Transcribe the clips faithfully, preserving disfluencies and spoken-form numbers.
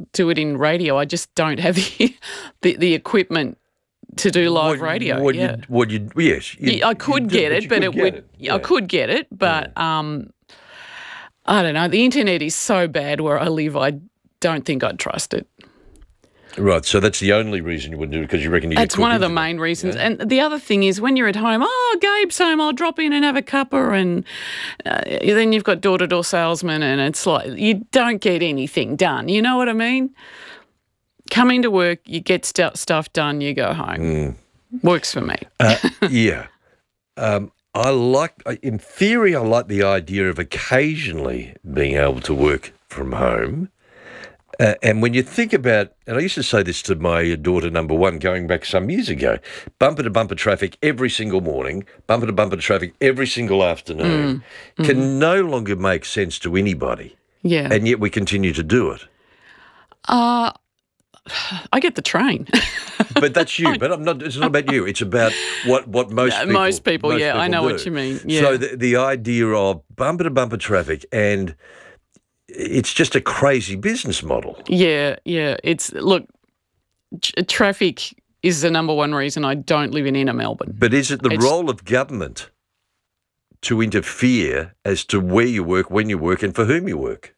do it in radio. I just don't have the the, the equipment to do live What- radio. What yeah. you, what you, yes. you- Yeah, I could you do, get it, you but could it get would. it, I yeah. could get it, but um, I don't know. The internet is so bad where I live. I don't think I'd trust it. Right, so that's the only reason you wouldn't do it, because you reckon you That's could one of the into it. main reasons. Yeah. And the other thing is when you're at home, oh, Gabe's home, I'll drop in and have a cuppa. And uh, then you've got door-to-door salesmen and it's like you don't get anything done. You know what I mean? Come into work, you get st- stuff done, you go home. Mm. Works for me. Uh, yeah. Um, I like, in theory, I like the idea of occasionally being able to work from home. Uh, and when you think about, and I used to say this to my daughter number one going back some years ago, bumper to bumper traffic every single morning, bumper to bumper traffic every single afternoon Mm. can Mm. no longer make sense to anybody. Yeah. And yet we continue to do it. Uh, I get the train. But that's you. But I'm not. It's not about you. It's about what, what most Uh, people. most people, yeah, I know do. what you mean, yeah. So the, the idea of bumper to bumper traffic, and it's just a crazy business model. Yeah, yeah. It's look, tr- traffic is the number one reason I don't live in inner Melbourne. But is it the It's- role of government to interfere as to where you work, when you work, and for whom you work?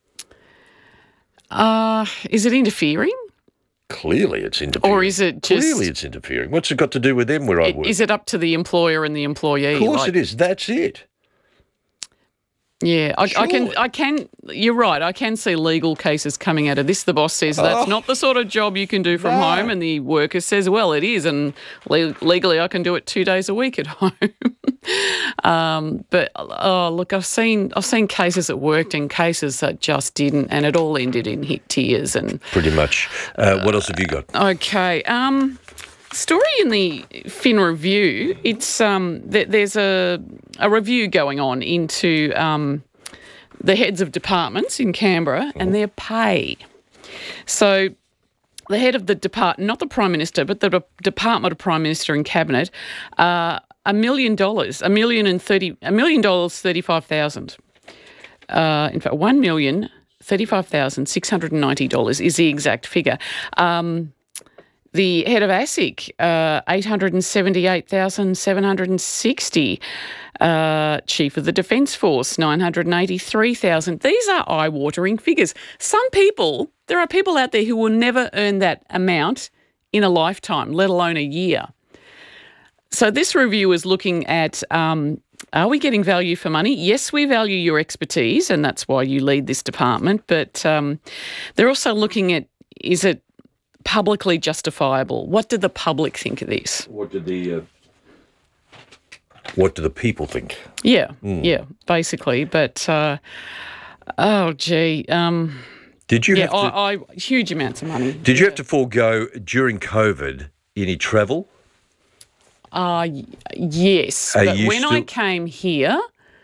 Uh, is it interfering? Clearly, it's interfering. Or is it just- Clearly, it's interfering. What's it got to do with them where I work? Is it up to the employer and the employee? Of course Like- it is. That's it. Yeah, I, I can. Surely. I can. You're right. I can see legal cases coming out of this. The boss says that's Oh. not the sort of job you can do from No. home, and the worker says, "Well, it is, and le- legally I can do it two days a week at home." um, but oh, look, I've seen I've seen cases that worked and cases that just didn't, and it all ended in hit tears. And Pretty much. Uh, what else have you got? okay. Um, story in the Fin Review. It's um, th- there's a a review going on into um, the heads of departments in Canberra and their pay. So the head of the department, not the Prime Minister, but the de- Department of Prime Minister and Cabinet, uh, a million dollars, a million and thirty, a million dollars, thirty-five thousand. Uh, in fact, one million thirty-five thousand six hundred and ninety dollars is the exact figure. Um, The head of ASIC, uh, eight hundred seventy-eight thousand seven hundred sixty. Uh, Chief of the Defence Force, nine hundred eighty-three thousand. These are eye-watering figures. Some people, there are people out there who will never earn that amount in a lifetime, let alone a year. So this review is looking at, um, are we getting value for money? Yes, we value your expertise, and that's why you lead this department. But um, they're also looking at, is it publicly justifiable? What do the public think of this? What did the uh, what do the people think? Yeah, yeah, basically. But uh, oh, gee, um, Did you yeah, have to? I, I huge amounts of money. Did you have to forego during COVID any travel? Uh, y- yes, Are but you when I still- came here,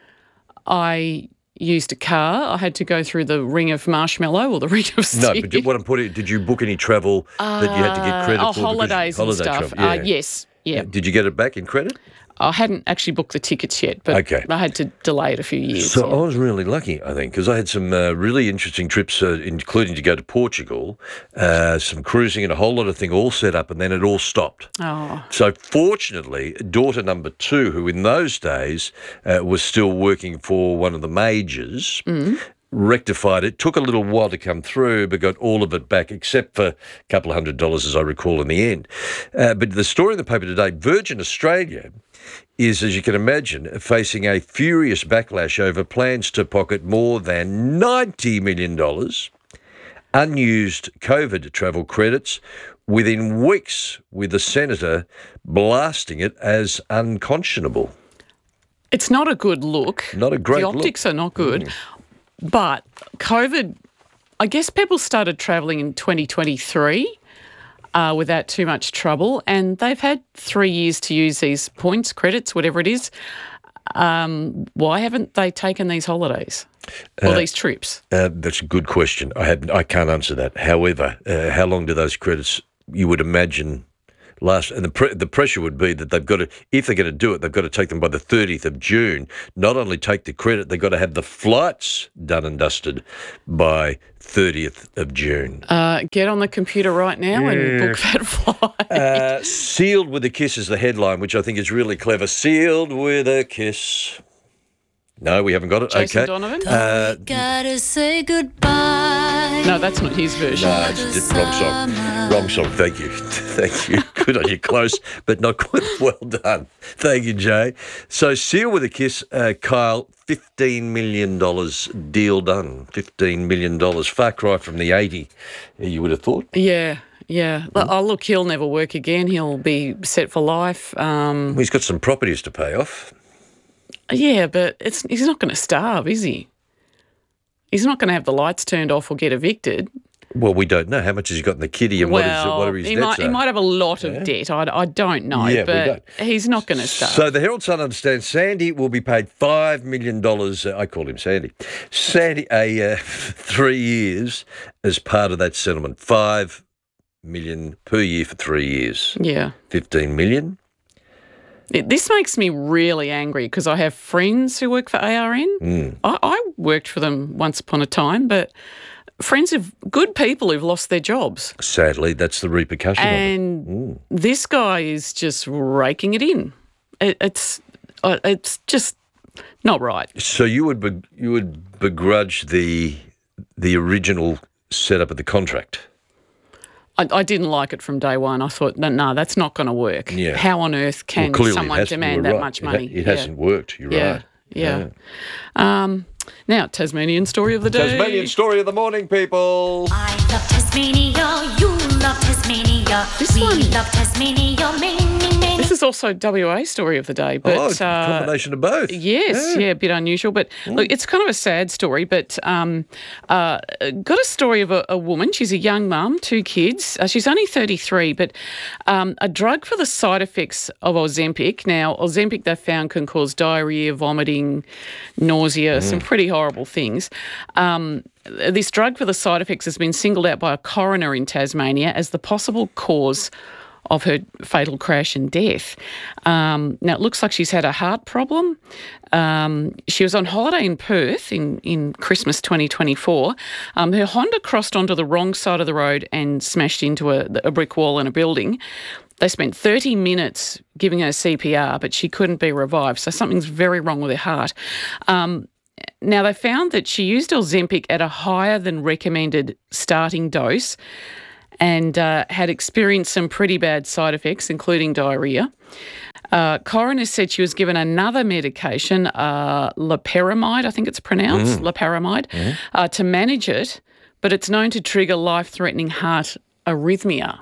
I used a car. I had to go through the ring of marshmallow or the ring of No, steel. but what I'm putting, did you book any travel that you had to get credit oh, for? because- holidays and holiday stuff. travel, Uh, yeah. yes, yeah. Did you get it back in credit? I hadn't actually booked the tickets yet, but Okay. I had to delay it a few years. So yeah. I was really lucky, I think, because I had some uh, really interesting trips, uh, including to go to Portugal, uh, some cruising and a whole lot of things all set up, and then it all stopped. Oh, So fortunately, daughter number two, who in those days uh, was still working for one of the majors, rectified it. Took a little while to come through, but got all of it back, except for a couple of hundred dollars, as I recall, in the end. Uh, but the story in the paper today, Virgin Australia is, as you can imagine, facing a furious backlash over plans to pocket more than ninety million dollars unused COVID travel credits within weeks, with the senator blasting it as unconscionable. it's not a good look. Not a great The look. optics are not good. But COVID, I guess people started travelling in twenty twenty-three uh, without too much trouble, and they've had three years to use these points, credits, whatever it is. Um, why haven't they taken these holidays or these trips? Uh, that's a good question. I have I can't answer that. However, uh, how long do those credits, you would imagine, last, and the pre- the pressure would be that they've got to, if they're going to do it, they've got to take them by the thirtieth of June. Not only take the credit, they've got to have the flights done and dusted by thirtieth of June. Uh, get on the computer right now Yeah. and book that flight. Uh, Sealed with a kiss is the headline, which I think is really clever. Sealed with a kiss. No, we haven't got it. Jason okay. Donovan? Uh, Gotta say goodbye. No, that's not his version. no, it's just wrong song. Wrong song. Thank you. Thank you. Good on you. Close, but not quite well done. Thank you, Jay. So, Seal with a kiss, uh, Kyle, fifteen million dollars deal done. fifteen million dollars. Far cry from the eighty, you would have thought. Yeah, yeah. Oh, look, he'll never work again. He'll be set for life. Um, He's got some properties to pay off. yeah, but it's he's not going to starve, is he? He's not going to have the lights turned off or get evicted. Well, we don't know how much has he got in the kitty and well, what is what are his he debts might he are. might have a lot of debt. I, I don't know, Yeah, we but don't. he's not going to starve. So the Herald Sun understands Sandy will be paid five million dollars. Uh, I call him Sandy. Sandy, a uh, three years as part of that settlement. Five million per year for three years. yeah. Fifteen million. It, this makes me really angry because I have friends who work for A R N. Mm. I, I worked for them once upon a time, but friends of good people who've lost their jobs. Sadly, that's the repercussion And of it. Mm. this guy is just raking it in. It, it's uh, it's just not right. So you would be, you would begrudge the the original setup of the contract. I, I didn't like it from day one. I thought, no, no that's not going to work. Yeah. How on earth can Well, clearly it someone hasn't. demand You're that right. much It ha- money? It, Yeah. hasn't worked. You're Yeah. right. Yeah. Um, now, Tasmanian story of the day. Tasmanian story of the morning, people. I love Tasmania, you love Tasmania. This we one- love Tasmania, many, many. This is also W A story of the day, but oh, uh, combination of both. yes, yeah. a bit unusual, but look, it's kind of a sad story. But um, uh, got a story of a, a woman. She's a young mum, two kids. Uh, she's only thirty-three, but um, a drug for the side effects of Ozempic. Now, Ozempic they found can cause diarrhea, vomiting, nausea, some pretty horrible things. Um, this drug for the side effects has been singled out by a coroner in Tasmania as the possible cause of her fatal crash and death. Um, now, it looks like she's had a heart problem. Um, she was on holiday in Perth in, in Christmas twenty twenty-four. Um, her Honda crossed onto the wrong side of the road and smashed into a, a brick wall in a building. They spent thirty minutes giving her C P R, but she couldn't be revived. So something's very wrong with her heart. Um, now, they found that she used Ozempic at a higher than recommended starting dose and uh, had experienced some pretty bad side effects, including diarrhea. Uh, coroner said she was given another medication, uh, loperamide, I think it's pronounced, loperamide, uh, to manage it, but it's known to trigger life-threatening heart arrhythmia.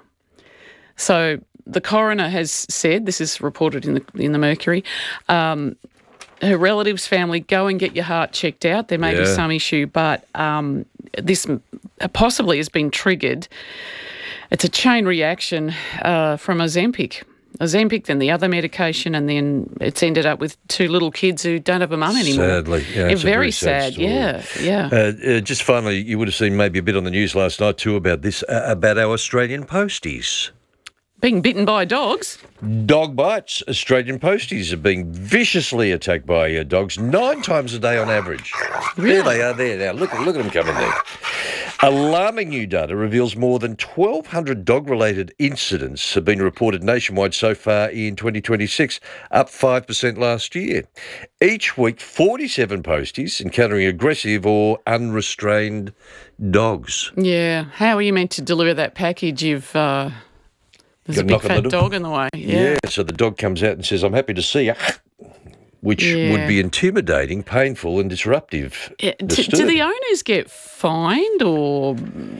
So the coroner has said, this is reported in the in the Mercury, um, her relatives, family, go and get your heart checked out. There may be Yeah. some issue, but um, this possibly has been triggered. It's a chain reaction uh, from Ozempic. Ozempic, then the other medication, and then it's ended up with two little kids who don't have a mum anymore. Sadly, yeah, Yeah, it's a very, very sad sad. story. Yeah, yeah. Uh, uh, just finally, you would have seen maybe a bit on the news last night too about this, uh, about our Australian posties. Being bitten by dogs. Dog bites. Australian posties are being viciously attacked by uh, dogs nine times a day on average. There they are there now. Look, look at them coming there. Alarming new data reveals more than twelve hundred dog-related incidents have been reported nationwide so far in twenty twenty-six, up five percent last year. Each week, forty-seven posties encountering aggressive or unrestrained dogs. Yeah. How are you meant to deliver that package if uh, there's a Gotta big knock on the fat door. dog in the way? Yeah. So the dog comes out and says, "I'm happy to see you," which Yeah. would be intimidating, painful and disruptive. Yeah, do, do disturbing. the owners get fined or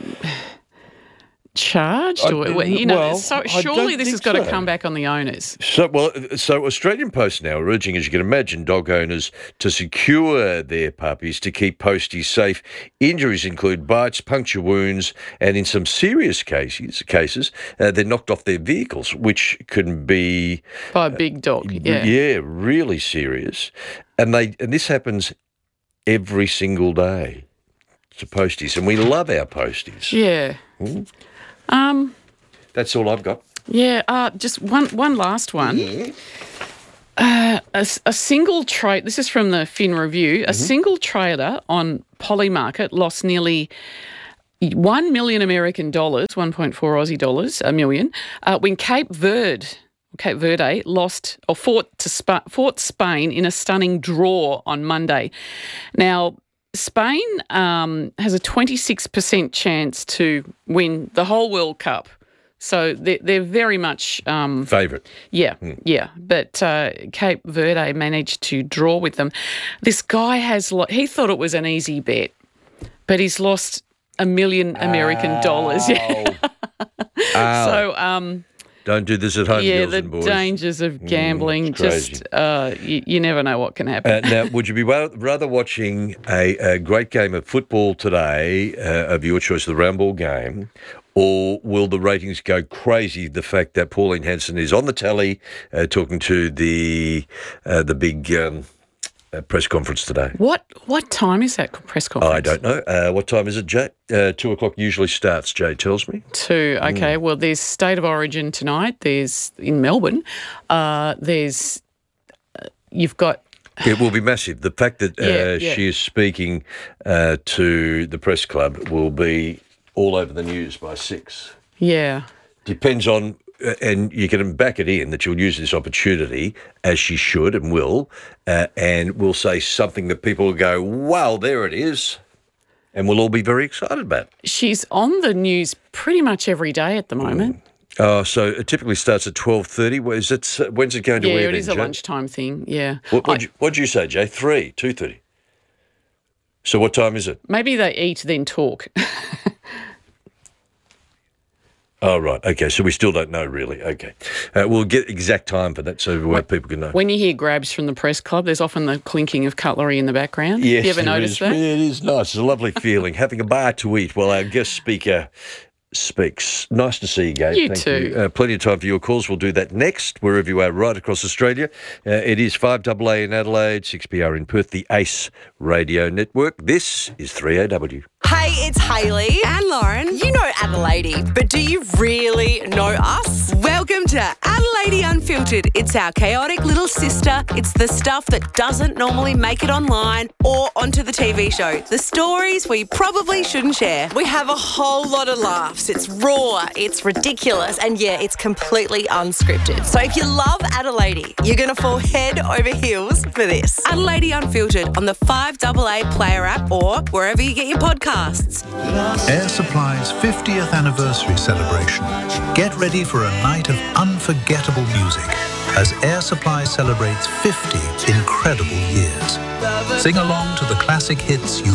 charged, I- or you know? well, so I surely don't this has think got to so. come back on the owners. So, well, so Australian Post now are urging, as you can imagine, dog owners to secure their puppies to keep posties safe. Injuries include bites, puncture wounds, and in some serious cases, cases uh, they're knocked off their vehicles, which can be By a big dog. Yeah. yeah, really serious. And they and this happens every single day to posties, and we love our posties. Yeah. Um. That's all I've got. Yeah, uh, just one one last one. Yeah. Uh, a, s- a single trade, this is from the Fin Review, a single trader on Polymarket lost nearly one million American dollars, one point four Aussie dollars, a million, uh, when Cape Verde, Cape Verde lost or fought to Spa- fought Spain in a stunning draw on Monday. Now, Spain um, has a twenty-six percent chance to win the whole World Cup. So they're, they're very much... Um, Favourite. yeah, yeah. But uh, Cape Verde managed to draw with them. This guy has... Lo- he thought it was an easy bet, but he's lost a million American dollars. Yeah. Ow. So, um, Don't do this at home, yeah, girls the and boys. dangers of gambling, it's crazy. just... Uh, you, you never know what can happen. Uh, now, would you be wa- rather watching a, a great game of football today, uh, of your choice, the round ball game, or will the ratings go crazy, the fact that Pauline Hanson is on the telly uh, talking to the uh, the big um, uh, press conference today? What what time is that press conference? I don't know. Uh, what time is it, Jay? Uh, two o'clock usually starts, Jay tells me. Two. Okay. Mm. Well, there's State of Origin tonight. There's in Melbourne. Uh, there's uh, you've got It will be massive. The fact that uh, Yeah, yeah. she is speaking uh, to the press club will be all over the news by six. yeah. Depends on, uh, and you can back it in that she'll use this opportunity, as she should and will, uh, and will say something that people will go, wow, there it is, and we'll all be very excited about. She's on the news pretty much every day at the moment. Oh, so it typically starts at twelve thirty. When's it, when's it going to Yeah, air it then, is a Jay? lunchtime thing. Yeah. What, I- what'd, you, what'd you say, Jay? Three, two thirty. So what time is it? maybe they eat then talk. Oh, right. Okay. So we still don't know, really. Okay. Uh, we'll get exact time for that so uh, people can know. When you hear grabs from the press club, there's often the clinking of cutlery in the background. Yes, you ever there noticed is. that? It is nice. It's a lovely feeling, having a bar to eat while our guest speaker speaks. Nice to see you, Gabe. You Thank too. You. Uh, plenty of time for your calls. We'll do that next, wherever you are, right across Australia. Uh, it is five A A in Adelaide, six P R in Perth, the ACE Radio Network. This is three A W. Hey, it's Hayley and Lauren. You know Adelaide, but do you really know us? Welcome to Adelaide Unfiltered. It's our chaotic little sister. It's the stuff that doesn't normally make it online or onto the T V show. The stories we probably shouldn't share. We have a whole lot of laughs. It's raw, it's ridiculous, and yeah, it's completely unscripted. So if you love Adelaide, you're going to fall head over heels for this. Adelaide Unfiltered on the five A A Player app or wherever you get your podcasts. Air Supply's fiftieth anniversary celebration. Get ready for a night of unforgettable music as Air Supply celebrates fifty incredible years. Sing along to the classic hits you